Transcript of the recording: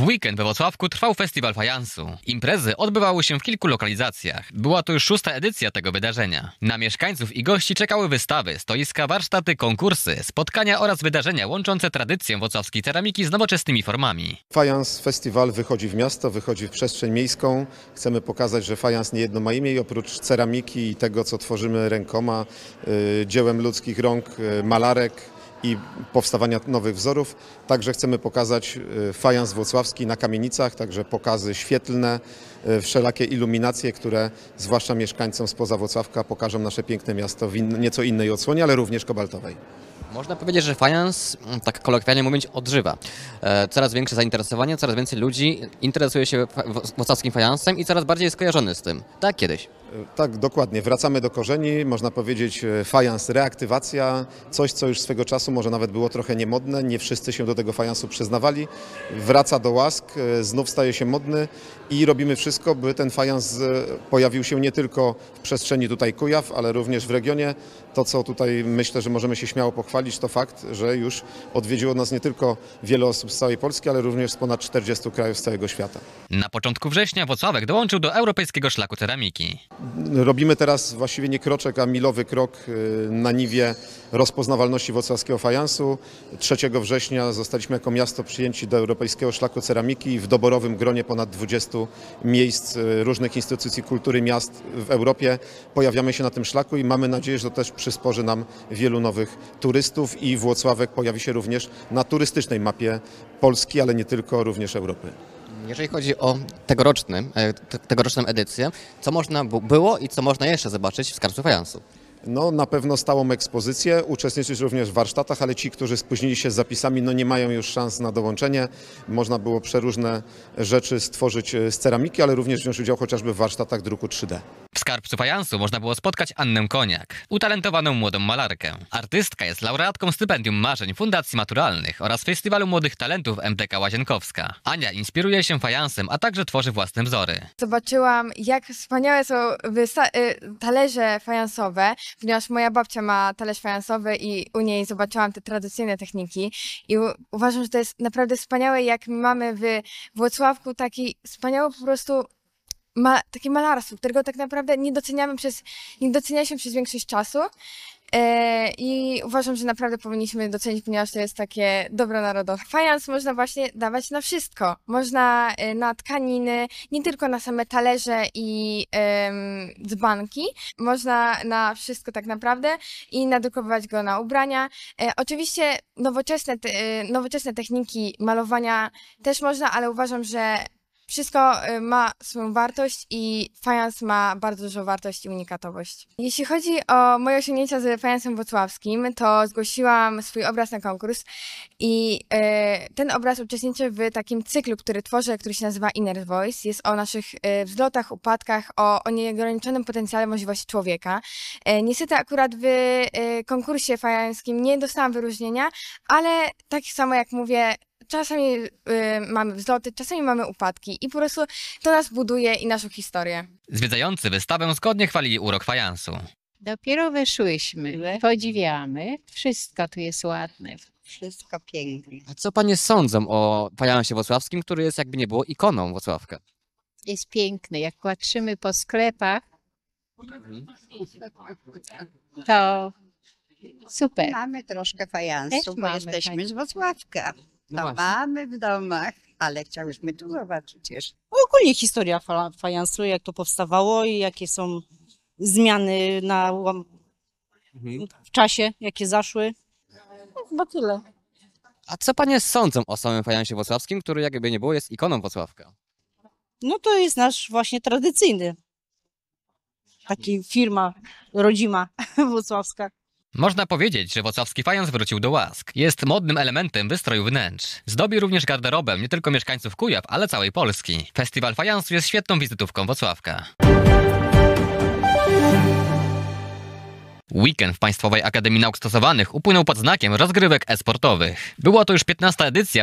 W weekend we Włocławku trwał festiwal fajansu. Imprezy odbywały się w kilku lokalizacjach. Była to już 6. edycja tego wydarzenia. Na mieszkańców i gości czekały wystawy, stoiska, warsztaty, konkursy, spotkania oraz wydarzenia łączące tradycję włocławskiej ceramiki z nowoczesnymi formami. Fajans Festiwal wychodzi w miasto, wychodzi w przestrzeń miejską. Chcemy pokazać, że fajans niejedno ma imię i oprócz ceramiki i tego, co tworzymy rękoma, dziełem ludzkich rąk, malarek i powstawania nowych wzorów. Także chcemy pokazać fajans włocławski na kamienicach, także pokazy świetlne, wszelakie iluminacje, które zwłaszcza mieszkańcom spoza Włocławka pokażą nasze piękne miasto w nieco innej odsłonie, ale również kobaltowej. Można powiedzieć, że fajans, tak kolokwialnie mówiąc, odżywa. Coraz większe zainteresowanie, coraz więcej ludzi interesuje się włocławskim fajansem i coraz bardziej jest kojarzony z tym. Tak kiedyś. Tak, dokładnie. Wracamy do korzeni, można powiedzieć fajans, reaktywacja, coś co już swego czasu może nawet było trochę niemodne, nie wszyscy się do tego fajansu przyznawali. Wraca do łask, znów staje się modny i robimy wszystko, by ten fajans pojawił się nie tylko w przestrzeni tutaj Kujaw, ale również w regionie. To, co tutaj myślę, że możemy się śmiało pochwalić, to fakt, że już odwiedziło nas nie tylko wiele osób z całej Polski, ale również z ponad 40 krajów z całego świata. Na początku września Włocławek dołączył do Europejskiego Szlaku Ceramiki. Robimy teraz właściwie nie kroczek, a milowy krok na niwie rozpoznawalności włocławskiego fajansu. 3 września zostaliśmy jako miasto przyjęci do Europejskiego Szlaku Ceramiki w doborowym gronie ponad 20 miejsc różnych instytucji kultury miast w Europie. Pojawiamy się na tym szlaku i mamy nadzieję, że to też przysporzy nam wielu nowych turystów i Włocławek pojawi się również na turystycznej mapie Polski, ale nie tylko, również Europy. Jeżeli chodzi o tegoroczną edycję, co można było i co można jeszcze zobaczyć w skarbcu fajansu? No, na pewno stałą ekspozycję, uczestniczyć również w warsztatach, ale ci, którzy spóźnili się z zapisami, no nie mają już szans na dołączenie. Można było przeróżne rzeczy stworzyć z ceramiki, ale również wziąć udział chociażby w warsztatach druku 3D. W skarbcu fajansu można było spotkać Annę Koniak, utalentowaną młodą malarkę. Artystka jest laureatką stypendium marzeń Fundacji Maturalnych oraz Festiwalu Młodych Talentów MTK Łazienkowska. Ania inspiruje się fajansem, a także tworzy własne wzory. Zobaczyłam, jak wspaniałe są talerze fajansowe, ponieważ moja babcia ma talerz fajansowy i u niej zobaczyłam te tradycyjne techniki i uważam, że to jest naprawdę wspaniałe, jak mamy w Włocławku taki wspaniały po prostu takie malarstwo, którego tak naprawdę nie docenia się przez większość czasu i uważam, że naprawdę powinniśmy docenić, ponieważ to jest takie dobro narodowe. Fajans można właśnie dawać na wszystko. Można na tkaniny, nie tylko na same talerze i dzbanki. Można na wszystko tak naprawdę i nadrukowywać go na ubrania. Oczywiście nowoczesne techniki malowania też można, ale uważam, że wszystko ma swoją wartość i fajans ma bardzo dużą wartość i unikatowość. Jeśli chodzi o moje osiągnięcia z fajansem włocławskim, to zgłosiłam swój obraz na konkurs i ten obraz uczestniczy w takim cyklu, który tworzę, który się nazywa Inner Voice. Jest o naszych wzlotach, upadkach, o nieograniczonym potencjale możliwości człowieka. Niestety akurat w konkursie fajanskim nie dostałam wyróżnienia, ale tak samo jak mówię, czasami mamy wzloty, czasami mamy upadki i po prostu to nas buduje i naszą historię. Zwiedzający wystawę zgodnie chwalili urok fajansu. Dopiero weszłyśmy, podziwiamy, wszystko tu jest ładne. Wszystko pięknie. A co panie sądzą o fajansie włocławskim, który jest jakby nie było ikoną Włocławka? Jest piękny, jak patrzymy po sklepach, to super. Mamy troszkę fajansu, Też bo mamy jesteśmy z Włocławka. No To właśnie. mamy w domach, ale chciałyśmy tu zobaczyć jeszcze. Ogólnie historia fajansu, jak to powstawało i jakie są zmiany w czasie, jakie zaszły. No, chyba tyle. A co panie sądzą o samym fajansie włocławskim, który jakby nie było jest ikoną Włocławka? No to jest nasz właśnie tradycyjny. Taki firma rodzima włocławska. Można powiedzieć, że włocławski fajans wrócił do łask. Jest modnym elementem wystroju wnętrz. Zdobi również garderobę nie tylko mieszkańców Kujaw, ale całej Polski. Festiwal fajansu jest świetną wizytówką Włocławka. Weekend w Państwowej Akademii Nauk Stosowanych upłynął pod znakiem rozgrywek e-sportowych. Była to już 15. edycja